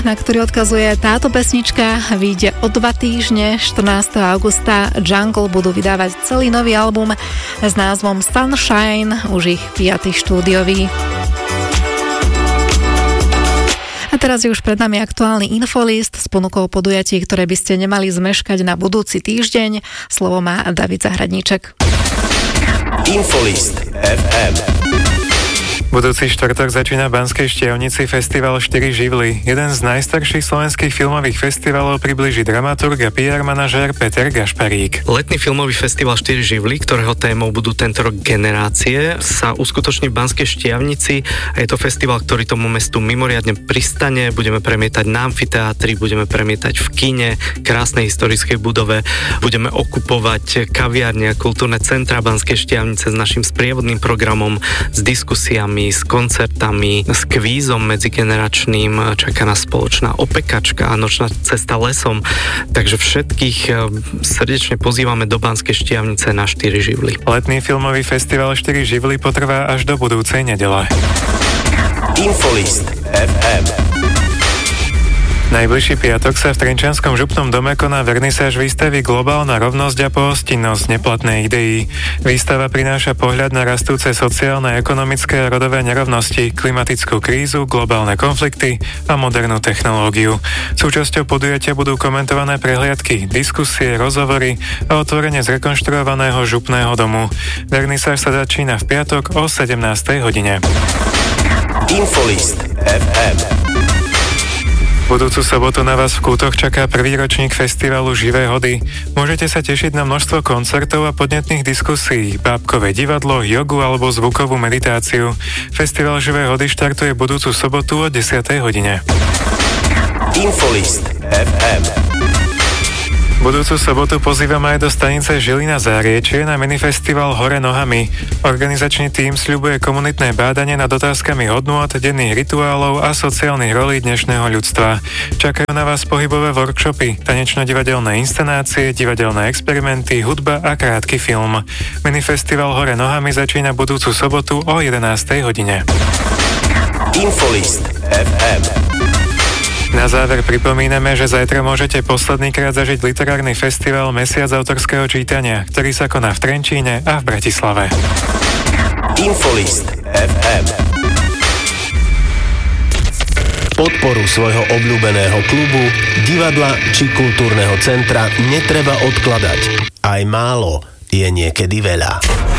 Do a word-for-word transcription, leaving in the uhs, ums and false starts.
na ktorý odkazuje táto pesnička. Vyjde o dva týždne, štrnásteho augusta. Jungle budú vydávať celý nový album s názvom Sunshine, už ich piaty štúdiový. A teraz je už pred nami aktuálny infolist s ponukou podujatí, ktoré by ste nemali zmeškať na budúci týždeň. Slovo má David Zahradníček. Infolist ef em. Budúci štvrtok začína v Banskej Štiavnici festival štyri živly. Jeden z najstarších slovenských filmových festivalov priblíži dramaturg a pé er manažér Peter Gašparík. Letný filmový festival štyri živly, ktorého témou budú tento rok generácie, sa uskutoční v Banskej Štiavnici a je to festival, ktorý tomu mestu mimoriadne pristane. Budeme premietať na amfiteátri, budeme premietať v kine, krásnej historickej budove, budeme okupovať kaviárne a kultúrne centra Banskej Štiavnice s našim sprievodným programom, s diskusiami, s koncertami, s kvízom medzigeneračným, čaká nás spoločná opekačka a nočná cesta lesom. Takže všetkých srdečne pozývame do Banskej Štiavnice na štyri živly. Letný filmový festival štyri živly potrvá až do budúcej nedele. Infolist ef em. Najbližší piatok sa v Trenčianskom župnom dome koná vernisáž výstavy Globálna rovnosť a pohostinnosť neplatnej idei. Výstava prináša pohľad na rastúce sociálne, ekonomické a rodové nerovnosti, klimatickú krízu, globálne konflikty a modernú technológiu. Súčasťou podujatia budú komentované prehliadky, diskusie, rozhovory a otvorenie zrekonštruovaného župného domu. Vernisáž sa začína v piatok o sedemnástej hodine. Infolist ef em. Budúcu sobotu na vás v Kútoch čaká prvý ročník festivalu Živé hody. Môžete sa tešiť na množstvo koncertov a podnetných diskusí, bábkové divadlo, jogu alebo zvukovú meditáciu. Festival Živé hody štartuje budúcu sobotu o desiatej hodine. Infolist ef em. Budúcu sobotu pozývame aj do stanice Žilina Záriečie na minifestival Hore nohami. Organizačný tím sľubuje komunitné bádanie nad otázkami hodnôt, denných rituálov a sociálnych rolí dnešného ľudstva. Čakajú na vás pohybové workshopy, tanečno-divadelné inscenácie, divadelné experimenty, hudba a krátky film. Minifestival Hore nohami začína budúcu sobotu o jedenástej hodine. Infolist ef em. Na záver pripomíname, že zajtra môžete poslednýkrát zažiť literárny festival Mesiac autorského čítania, ktorý sa koná v Trenčíne a v Bratislave. Infolist ef em. Podporu svojho obľúbeného klubu, divadla či kultúrneho centra netreba odkladať. Aj málo je niekedy veľa.